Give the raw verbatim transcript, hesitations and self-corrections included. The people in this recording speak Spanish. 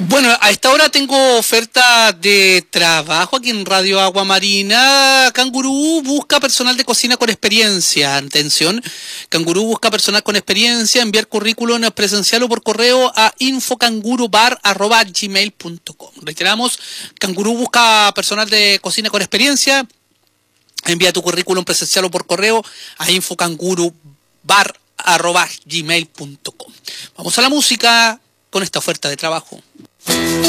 Bueno, a esta hora tengo oferta de trabajo aquí en Radio Agua Marina. Cangurú busca personal de cocina con experiencia. Atención, Cangurú busca personal con experiencia. Enviar currículum presencial o por correo a infocangurubar arroba gmail punto com. Reiteramos, Cangurú busca personal de cocina con experiencia. Envía tu currículum presencial o por correo a infocangurubar arroba gmail punto com. Vamos a la música con esta oferta de trabajo.